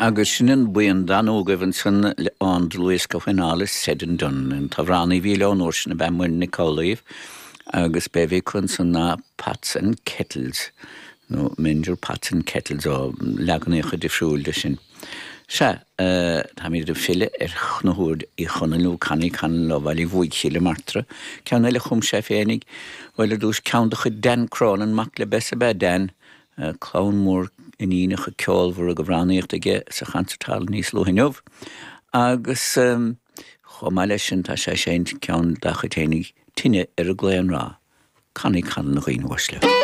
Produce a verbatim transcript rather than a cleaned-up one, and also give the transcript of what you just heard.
agus sinan buon dan ógafan san an Luis Cofanális Sedan Dun yn tafrannu fi leon o'r sy'n y bemwyn Nicolaiv agus befi cwn san na Pats and Kettles no, menjur Pats and Kettles o lagan eich dy ffrwyl dy sy'n Sa, ta mi dy ffile er chnwhwyd i chwnnw nhw canu can lofal i fwy chile martra cawn eich chwm chef enig wel y dwys cawn dych den cron yn macle besa be den clown môr in un eich ciol fwyr y gyfrannu eich dige sa chant tal nis lo hynnyf agus chwmal eisiau ta se sy'n cawn dach eich enig tine er y glen ra canu can nhw'n wasle